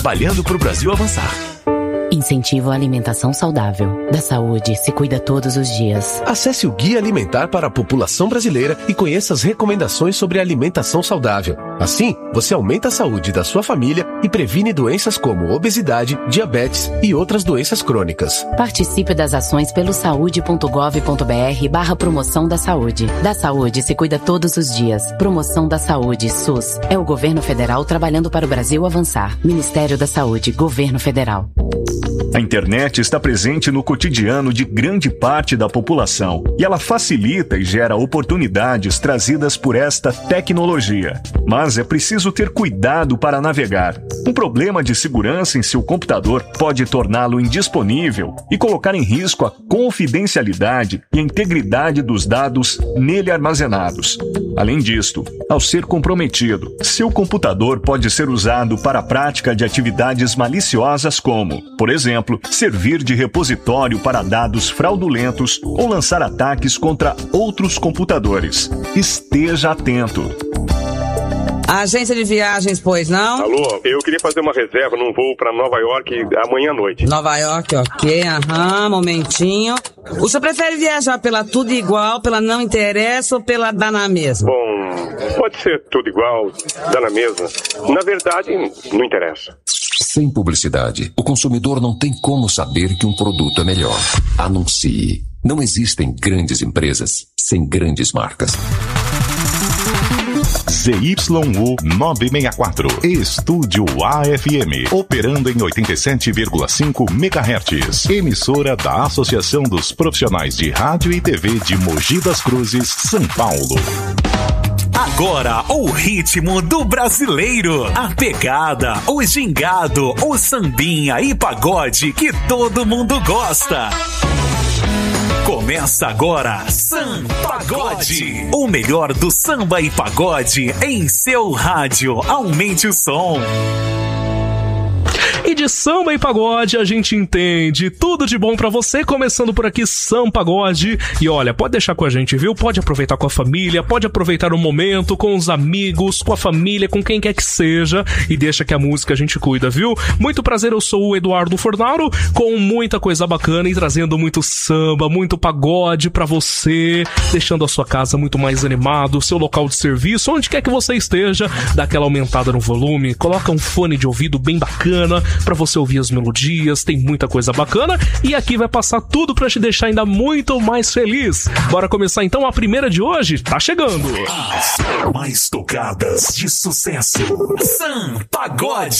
trabalhando para o Brasil avançar. Incentivo à alimentação saudável. Da saúde se cuida todos os dias. Acesse o Guia Alimentar para a População Brasileira e conheça as recomendações sobre alimentação saudável. Assim, você aumenta a saúde da sua família e previne doenças como obesidade, diabetes e outras doenças crônicas. Participe das ações pelo saude.gov.br/promoção da saúde. Da saúde se cuida todos os dias. Promoção da saúde, SUS. É o governo federal trabalhando para o Brasil avançar. Ministério da Saúde, Governo Federal. A internet está presente no cotidiano de grande parte da população e ela facilita e gera oportunidades trazidas por esta tecnologia. Mas é preciso ter cuidado para navegar. Um problema de segurança em seu computador pode torná-lo indisponível e colocar em risco a confidencialidade e a integridade dos dados nele armazenados. Além disto, ao ser comprometido, seu computador pode ser usado para a prática de atividades maliciosas como, por exemplo, servir de repositório para dados fraudulentos ou lançar ataques contra outros computadores. Esteja atento. Agência de viagens, pois não? Alô, eu queria fazer uma reserva num voo para Nova York amanhã à noite. Nova York, ok, momentinho. O senhor prefere viajar pela tudo igual, pela não interessa ou pela dá na mesma? Bom, pode ser tudo igual, dá na mesma. Na verdade, não interessa. Sem publicidade, o consumidor não tem como saber que um produto é melhor. Anuncie. Não existem grandes empresas sem grandes marcas. ZYU 964, Estúdio AFM, operando em 87,5 MHz, emissora da Associação dos Profissionais de Rádio e TV de Mogi das Cruzes, São Paulo. Agora, o ritmo do brasileiro, a pegada, o gingado, o sambinha e pagode que todo mundo gosta. Começa agora, Sam Pagode, o melhor do samba e pagode em seu rádio. Aumente o som. E de samba e pagode a gente entende tudo de bom pra você, começando por aqui Sam Pagode. E olha, pode deixar com a gente, viu? Pode aproveitar com a família, pode aproveitar o momento com os amigos, com a família, com quem quer que seja, e deixa que a música a gente cuida, viu? Muito prazer, eu sou o Eduardo Fornaro, com muita coisa bacana e trazendo muito samba, muito pagode pra você, deixando a sua casa muito mais animado, seu local de serviço, onde quer que você esteja, dá aquela aumentada no volume, coloca um fone de ouvido bem bacana pra você ouvir as melodias, tem muita coisa bacana e aqui vai passar tudo pra te deixar ainda muito mais feliz. Bora começar então a primeira de hoje? Tá chegando! As mais tocadas de sucesso. Sam Pagode.